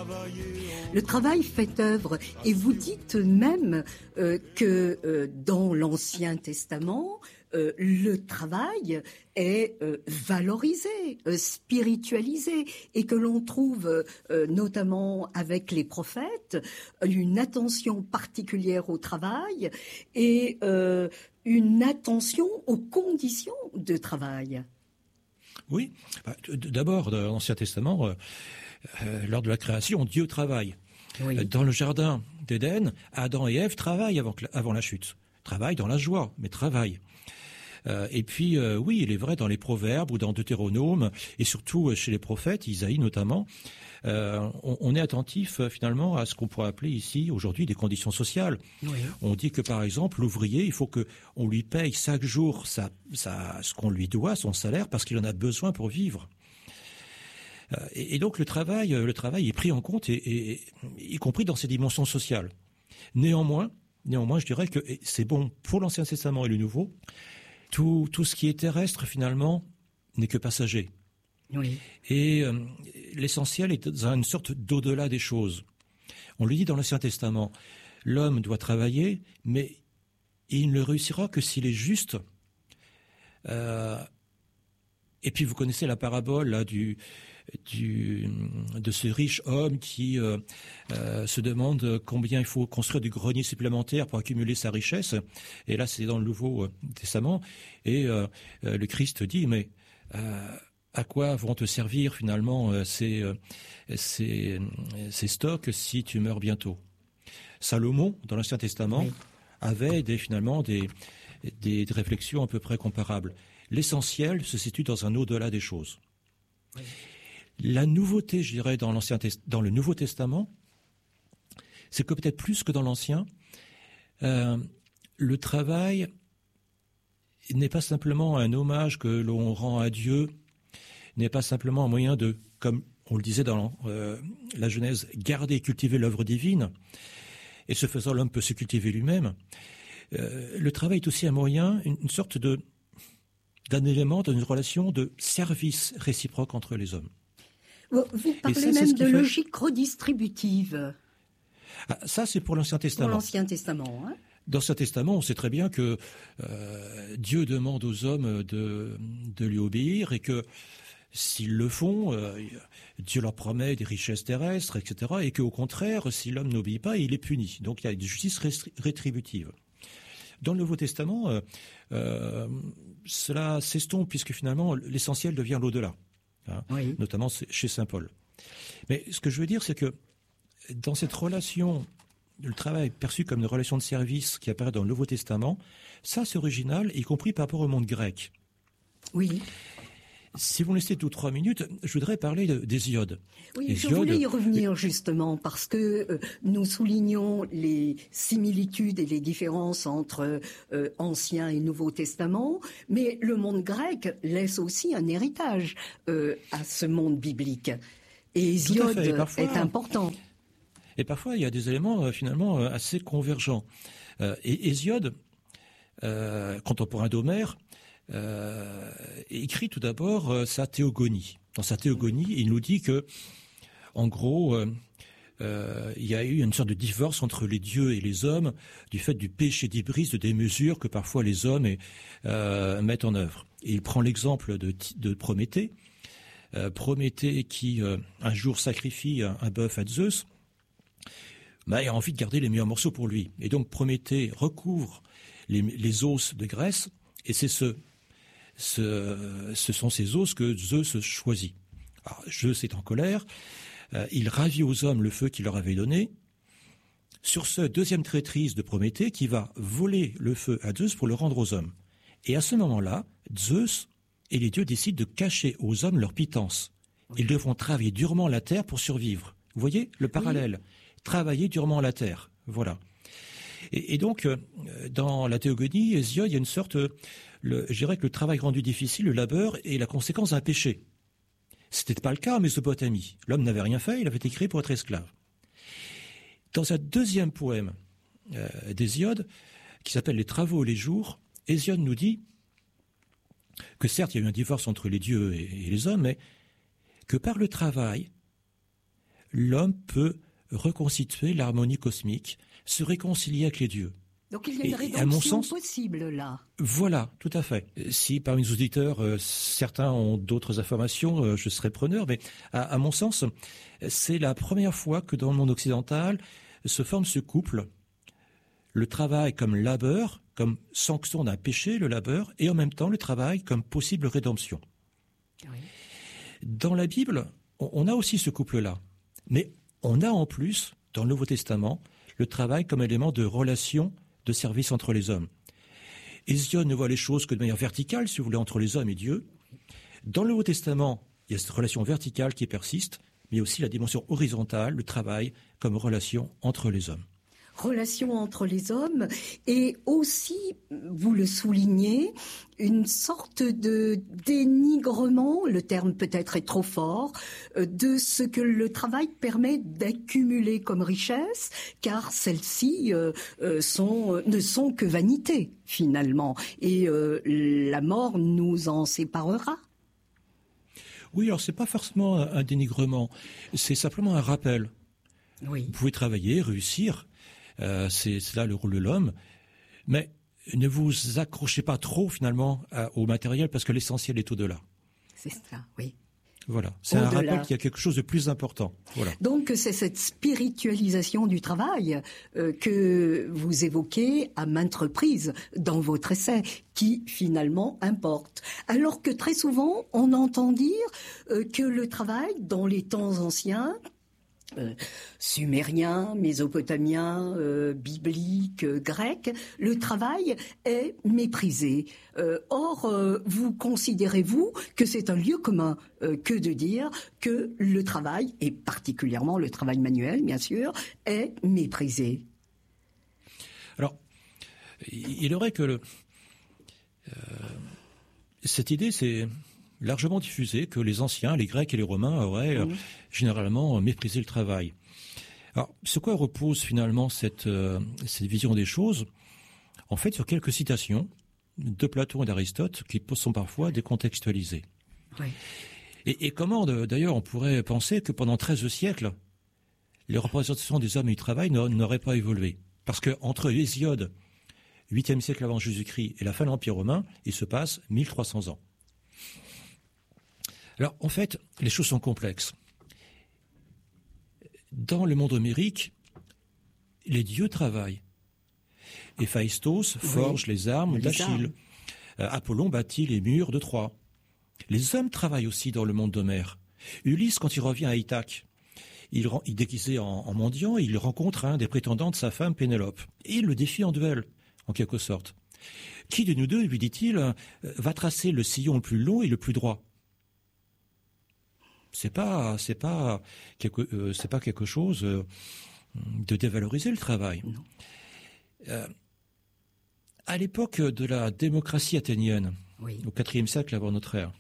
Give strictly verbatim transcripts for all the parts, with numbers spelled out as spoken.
Le travail fait œuvre, et vous dites même euh, que euh, dans l'Ancien Testament, euh, le travail est euh, valorisé, euh, spiritualisé, et que l'on trouve euh, notamment avec les prophètes une attention particulière au travail et euh, une attention aux conditions de travail. Oui, d'abord, dans l'Ancien Testament, euh, euh, lors de la création, Dieu travaille. Oui. Dans le jardin d'Éden, Adam et Ève travaillent avant, avant la chute. Travaillent dans la joie, mais travaillent. Euh, et puis, euh, oui, il est vrai, dans les Proverbes ou dans Deutéronome, et surtout chez les prophètes, Isaïe notamment, euh, on, on est attentif euh, finalement à ce qu'on pourrait appeler ici, aujourd'hui, des conditions sociales. Oui. On dit que, par exemple, l'ouvrier, il faut que on lui paye chaque jour sa, sa, ce qu'on lui doit, son salaire, parce qu'il en a besoin pour vivre. Euh, et, et donc, le travail, le travail est pris en compte, et, et, y compris dans ses dimensions sociales. Néanmoins, néanmoins, je dirais que c'est bon pour l'Ancien Testament et le Nouveau. Tout, tout ce qui est terrestre, finalement, n'est que passager. Oui. Et euh, l'essentiel est dans une sorte d'au-delà des choses. On le dit dans l'Ancien Testament, l'homme doit travailler, mais il ne le réussira que s'il est juste. Euh, et puis vous connaissez la parabole là, du, du, de ce riche homme qui euh, euh, se demande combien il faut construire du grenier supplémentaire pour accumuler sa richesse. Et là, c'est dans le Nouveau Testament. Et euh, euh, le Christ dit, mais euh, à quoi vont te servir finalement euh, ces, euh, ces, ces stocks si tu meurs bientôt? Salomon, dans l'Ancien Testament, oui. avait des, finalement des, des, des réflexions à peu près comparables. L'essentiel se situe dans un au-delà des choses. Oui. La nouveauté, je dirais, dans l'Ancien Test- dans le Nouveau Testament, c'est que peut-être plus que dans l'Ancien, euh, le travail n'est pas simplement un hommage que l'on rend à Dieu, n'est pas simplement un moyen de, comme on le disait dans euh, la Genèse, garder et cultiver l'œuvre divine, et ce faisant, l'homme peut se cultiver lui-même. Euh, le travail est aussi un moyen, une, une sorte de d'un élément d'une relation de service réciproque entre les hommes. Vous, vous parlez ça, même de fait... logique redistributive. Ah, ça, c'est pour l'Ancien Testament. Pour l'Ancien Testament, hein. Dans l'Ancien Testament, on sait très bien que euh, Dieu demande aux hommes de, de lui obéir et que s'ils le font, euh, Dieu leur promet des richesses terrestres, et cetera. Et qu'au contraire, si l'homme n'obéit pas, il est puni. Donc il y a une justice rétributive. Dans le Nouveau Testament, euh, euh, cela s'estompe puisque finalement l'essentiel devient l'au-delà, hein, oui. Notamment chez saint Paul. Mais ce que je veux dire, c'est que dans cette relation, le travail perçu comme une relation de service qui apparaît dans le Nouveau Testament, ça c'est original, y compris par rapport au monde grec. Oui. Si vous me laissez deux ou trois minutes, je voudrais parler d'Hésiode. Oui, Hésiode, je voulais y revenir justement parce que euh, nous soulignons les similitudes et les différences entre euh, Ancien et Nouveau Testament, mais le monde grec laisse aussi un héritage euh, à ce monde biblique. Et Hésiode et parfois, est important. Et parfois, il y a des éléments euh, finalement euh, assez convergents. Euh, et Hésiode, euh, contemporain d'Homère, Euh, écrit tout d'abord euh, sa théogonie. Dans sa théogonie, il nous dit que, en gros, euh, euh, il y a eu une sorte de divorce entre les dieux et les hommes du fait du péché d'hybris, de démesure que parfois les hommes euh, mettent en œuvre. Et il prend l'exemple de, de Prométhée, euh, Prométhée qui euh, un jour sacrifie un, un bœuf à Zeus, bah, il a envie de garder les meilleurs morceaux pour lui. Et donc Prométhée recouvre les, les os de graisse, et c'est ce Ce, ce sont ces os que Zeus choisit. Alors, Zeus est en colère, euh, il ravit aux hommes le feu qu'il leur avait donné. Sur ce, deuxième traîtrise de Prométhée qui va voler le feu à Zeus pour le rendre aux hommes. Et à ce moment-là, Zeus et les dieux décident de cacher aux hommes leur pitance. Ils devront travailler durement la terre pour survivre. Vous voyez le parallèle? Oui. Travailler durement la terre, voilà. Et, et donc, euh, dans la théogonie, Hésiode, il y a une sorte, le, je dirais que le travail rendu difficile, le labeur, est la conséquence d'un péché. C'était pas le cas en Mésopotamie. L'homme n'avait rien fait, il avait été créé pour être esclave. Dans un deuxième poème euh, d'Hésiode, qui s'appelle Les Travaux et les Jours, Hésiode nous dit que certes, il y a eu un divorce entre les dieux et, et les hommes, mais que par le travail, l'homme peut reconstituer l'harmonie cosmique, se réconcilier avec les dieux. Donc il y a une Et, rédemption à mon sens, possible là. Voilà, tout à fait. Si parmi nos auditeurs, euh, certains ont d'autres informations, euh, je serais preneur, mais à, à mon sens, c'est la première fois que dans le monde occidental se forme ce couple, le travail comme labeur, comme sanction d'un péché, le labeur, et en même temps le travail comme possible rédemption. Oui. Dans la Bible, on, on a aussi ce couple-là, mais on a en plus, dans le Nouveau Testament, le travail comme élément de relation, de service entre les hommes. Hésiode ne voit les choses que de manière verticale, si vous voulez, entre les hommes et Dieu. Dans le Nouveau Testament, il y a cette relation verticale qui persiste, mais aussi la dimension horizontale, le travail comme relation entre les hommes. Relation entre les hommes et aussi, vous le soulignez, une sorte de dénigrement, le terme peut-être est trop fort, de ce que le travail permet d'accumuler comme richesse, car celles-ci euh, sont, ne sont que vanité finalement, et euh, la mort nous en séparera. Oui, alors c'est pas forcément un dénigrement, c'est simplement un rappel. Oui. Vous pouvez travailler, réussir. Euh, c'est, c'est là le rôle de l'homme. Mais ne vous accrochez pas trop, finalement, à, au matériel, parce que l'essentiel est au-delà. C'est ça, oui. Voilà. C'est au-delà. Un rappel qu'il y a quelque chose de plus important. Voilà. Donc, c'est cette spiritualisation du travail euh, que vous évoquez à maintes reprises dans votre essai, qui, finalement, importe. Alors que très souvent, on entend dire euh, que le travail, dans les temps anciens, Euh, sumérien, mésopotamien, euh, biblique, euh, grec, le travail est méprisé. Euh, or, euh, vous considérez-vous que c'est un lieu commun euh, que de dire que le travail, et particulièrement le travail manuel, bien sûr, est méprisé? Alors, il est vrai que le, euh, cette idée, c'est largement diffusé que les anciens, les Grecs et les Romains auraient euh, mmh. généralement méprisé le travail. Alors, sur quoi repose finalement cette, euh, cette vision des choses? En fait, sur quelques citations de Platon et d'Aristote qui sont parfois décontextualisées. Oui. Et, et comment, de, d'ailleurs, on pourrait penser que pendant treize siècles, les représentations des hommes et du travail n'auraient pas évolué. Parce qu'entre Hésiode, huitième siècle avant Jésus-Christ, et la fin de l'Empire romain, il se passe mille trois cents ans. Alors, en fait, les choses sont complexes. Dans le monde homérique, les dieux travaillent. Héphaïstos forge oui, les armes d'Achille. Euh, Apollon bâtit les murs de Troie. Les hommes travaillent aussi dans le monde d'Homère. Ulysse, quand il revient à Ithaque, il, il déguisé en, en mendiant, il rencontre un des prétendants de sa femme Pénélope. Et il le défie en duel, en quelque sorte. Qui de nous deux, lui dit-il, euh, va tracer le sillon le plus long et le plus droit? C'est pas, c'est pas quelque, euh, c'est pas quelque chose euh, de dévaloriser le travail. Euh, à l'époque de la démocratie athénienne, oui. au quatrième siècle avant notre ère,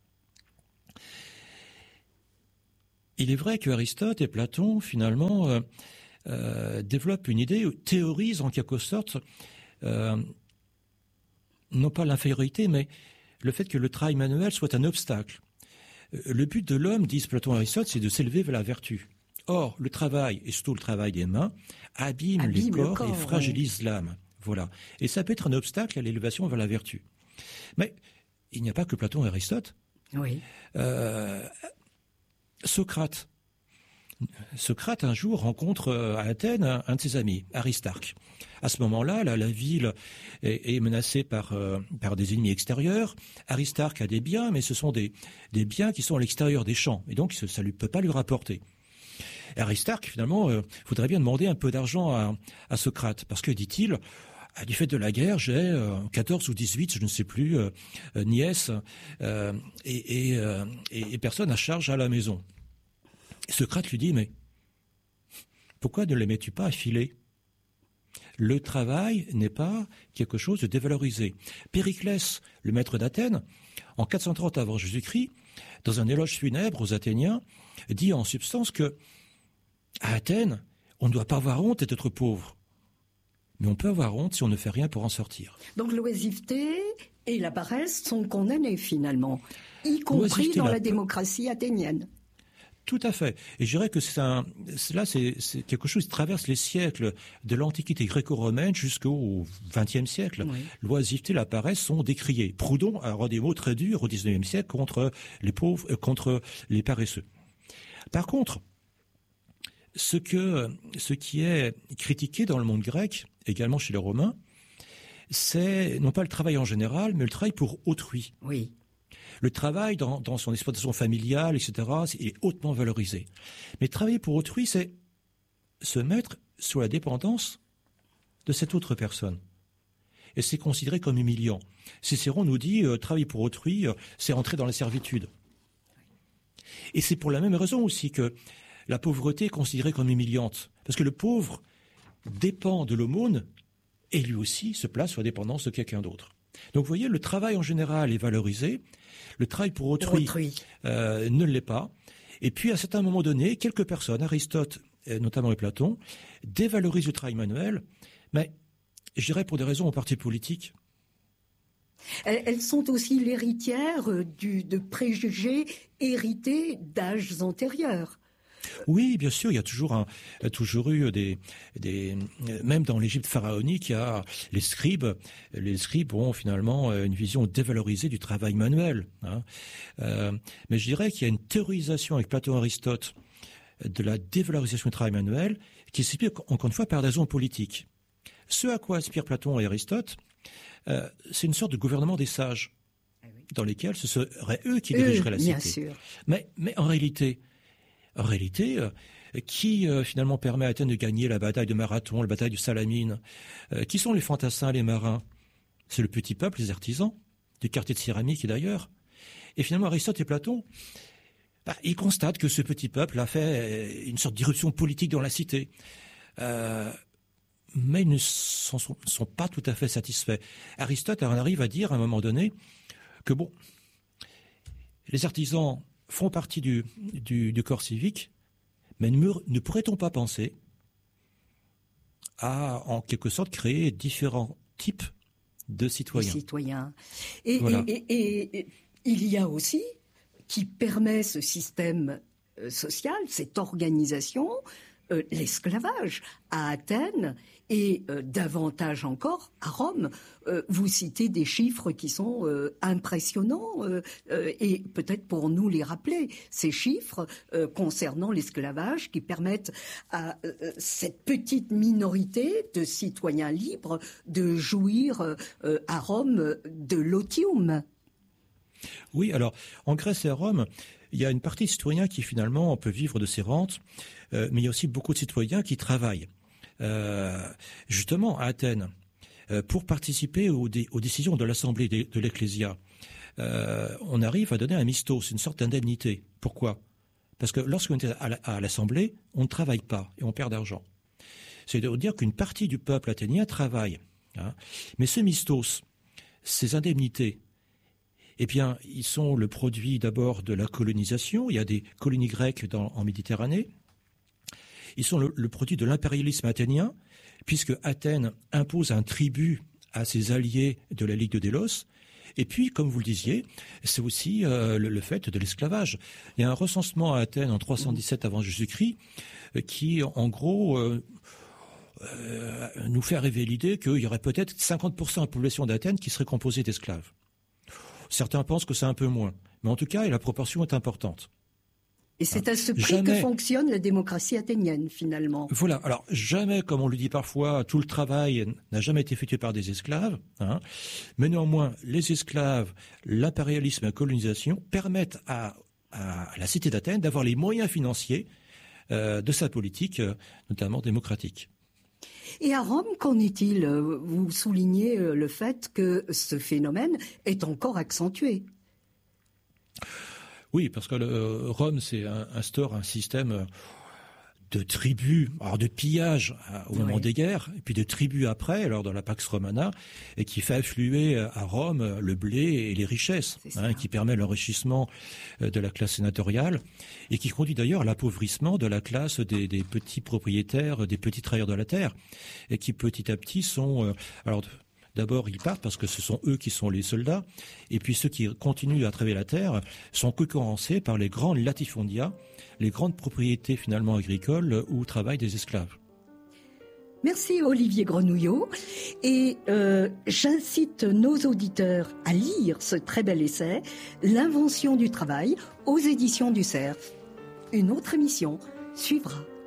il est vrai que Aristote et Platon, finalement, euh, euh, développent une idée, théorisent en quelque sorte, euh, non pas l'infériorité, mais le fait que le travail manuel soit un obstacle. Le but de l'homme, disent Platon et Aristote, c'est de s'élever vers la vertu. Or, le travail, et surtout le travail des mains, abîme, abîme les corps, corps et fragilise oui. l'âme. Voilà. Et ça peut être un obstacle à l'élévation vers la vertu. Mais il n'y a pas que Platon et Aristote. Oui. Euh, Socrate. Socrate, un jour, rencontre à Athènes un, un de ses amis, Aristarque. À ce moment-là, la, la ville est, est menacée par, euh, par des ennemis extérieurs. Aristarque a des biens, mais ce sont des, des biens qui sont à l'extérieur des champs. Et donc, ça ne peut pas lui rapporter. Et Aristarque, finalement, euh, voudrait bien demander un peu d'argent à, à Socrate. Parce que, dit-il, du fait de la guerre, j'ai euh, quatorze ou dix-huit, je ne sais plus, euh, euh, nièces euh, et, et, euh, et, et personne à charge à la maison. Et Socrate lui dit, mais pourquoi ne les mets-tu pas à filer? Le travail n'est pas quelque chose de dévalorisé. Périclès, le maître d'Athènes, en quatre cent trente avant Jésus-Christ, dans un éloge funèbre aux Athéniens, dit en substance que à Athènes, on ne doit pas avoir honte d'être pauvre. Mais on peut avoir honte si on ne fait rien pour en sortir. Donc l'oisiveté et la paresse sont condamnées finalement, y compris dans la, la démocratie athénienne. Tout à fait. Et je dirais que c'est un, là, c'est, c'est quelque chose qui traverse les siècles de l'Antiquité gréco-romaine jusqu'au vingtième siècle. Oui. L'oisiveté, la paresse sont décriées. Proudhon a des mots très durs au dix-neuvième siècle contre les pauvres, euh, contre les paresseux. Par contre, ce que, ce qui est critiqué dans le monde grec, également chez les Romains, c'est non pas le travail en général, mais le travail pour autrui. Oui. Le travail dans, dans son exploitation familiale, et cetera, est hautement valorisé. Mais travailler pour autrui, c'est se mettre sous la dépendance de cette autre personne. Et c'est considéré comme humiliant. Cicéron nous dit euh, travailler pour autrui, euh, c'est entrer dans la servitude. Et c'est pour la même raison aussi que la pauvreté est considérée comme humiliante. Parce que le pauvre dépend de l'aumône et lui aussi se place sous la dépendance de quelqu'un d'autre. Donc vous voyez, le travail en général est valorisé, le travail pour autrui, autrui. Euh, ne l'est pas. Et puis à un certain moment donné, quelques personnes, Aristote, notamment et Platon, dévalorisent le travail manuel, mais je dirais pour des raisons en partie politiques. Elles, elles sont aussi l'héritière du, de préjugés hérités d'âges antérieurs. Oui, bien sûr, il y a toujours, un, toujours eu des, des, même dans l'Égypte pharaonique, il y a les scribes. Les scribes ont finalement une vision dévalorisée du travail manuel. Hein. Euh, mais je dirais qu'il y a une théorisation avec Platon et Aristote de la dévalorisation du travail manuel qui s'explique encore une fois par des raisons politiques. Ce à quoi aspirent Platon et Aristote, euh, c'est une sorte de gouvernement des sages, dans lesquels ce seraient eux qui dirigeraient euh, la cité. Bien sûr. Mais, mais en réalité. En réalité, euh, qui euh, finalement permet à Athènes de gagner la bataille de Marathon, la bataille de Salamine? euh, Qui sont les fantassins, les marins? C'est le petit peuple, les artisans, du quartier de Céramique et d'ailleurs. Et finalement, Aristote et Platon, bah, ils constatent que ce petit peuple a fait une sorte d'irruption politique dans la cité. Euh, mais ils ne sont, sont pas tout à fait satisfaits. Aristote en arrive à dire à un moment donné que bon, les artisans font partie du, du, du corps civique, mais ne, ne pourrait-on pas penser à, en quelque sorte, créer différents types de citoyens. De citoyens. Et, voilà. et, et, et il y a aussi, qui permet ce système social, cette organisation, euh, l'esclavage à Athènes et euh, davantage encore à Rome. Euh, vous citez des chiffres qui sont euh, impressionnants euh, euh, et peut-être pour nous les rappeler, ces chiffres euh, concernant l'esclavage qui permettent à euh, cette petite minorité de citoyens libres de jouir euh, à Rome de l'otium. Oui, alors en Grèce et à Rome, il y a une partie de citoyens qui finalement peut vivre de ces rentes, euh, mais il y a aussi beaucoup de citoyens qui travaillent. Euh, justement à Athènes, euh, pour participer aux, dé- aux décisions de l'Assemblée de, de l'Ecclésia, euh, on arrive à donner un mistos, une sorte d'indemnité. Pourquoi ? Parce que lorsqu'on est à, la, à l'Assemblée, on ne travaille pas et on perd d'argent. C'est de dire qu'une partie du peuple athénien travaille. Hein. Mais ce mistos, ces indemnités, eh bien, ils sont le produit d'abord de la colonisation. Il y a des colonies grecques dans, en Méditerranée. Ils sont le, le produit de l'impérialisme athénien, puisque Athènes impose un tribut à ses alliés de la Ligue de Délos. Et puis, comme vous le disiez, c'est aussi euh, le, le fait de l'esclavage. Il y a un recensement à Athènes en trois cent dix-sept avant Jésus-Christ euh, qui, en gros, euh, euh, nous fait rêver l'idée qu'il y aurait peut-être cinquante pour cent de la population d'Athènes qui serait composée d'esclaves. Certains pensent que c'est un peu moins. Mais en tout cas, la proportion est importante. Et c'est à ce prix jamais, que fonctionne la démocratie athénienne, finalement. Voilà. Alors, jamais, comme on le dit parfois, tout le travail n'a jamais été effectué par des esclaves. Hein. Mais néanmoins, les esclaves, l'impérialisme et la colonisation permettent à, à la cité d'Athènes d'avoir les moyens financiers euh, de sa politique, euh, notamment démocratique. Et à Rome, qu'en est-il ? Vous soulignez le fait que ce phénomène est encore accentué. Oui, parce que le, Rome, c'est un, instaure un système de tribus, alors de pillage au moment oui. des guerres, et puis de tribus après, lors de la Pax Romana, et qui fait affluer à Rome le blé et les richesses, hein, qui permet l'enrichissement de la classe sénatoriale, et qui conduit d'ailleurs à l'appauvrissement de la classe des, des petits propriétaires, des petits travailleurs de la terre, et qui petit à petit sont... Euh, alors, D'abord, ils partent parce que ce sont eux qui sont les soldats, et puis ceux qui continuent à travailler la terre sont concurrencés par les grands latifondia, les grandes propriétés finalement agricoles où travaillent des esclaves. Merci Olivier Grenouillot, et euh, j'incite nos auditeurs à lire ce très bel essai, L'invention du travail, aux éditions du Cerf. Une autre émission suivra.